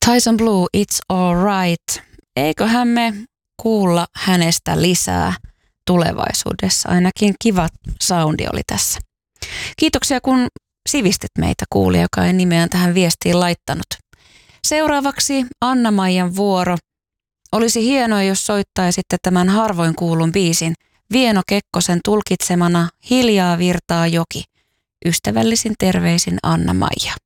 Tyson Blue, It's Alright. Eiköhän me kuulla hänestä lisää tulevaisuudessa. Ainakin kiva soundi oli tässä. Kiitoksia, kun sivistit meitä, kuulija, joka ei nimeään tähän viestiin laittanut. Seuraavaksi Anna-Maijan vuoro. Olisi hienoa, jos soittaisitte tämän harvoin kuulun biisin Vieno Kekkosen tulkitsemana Hiljaa virtaa joki. Ystävällisin terveisin Anna-Maija.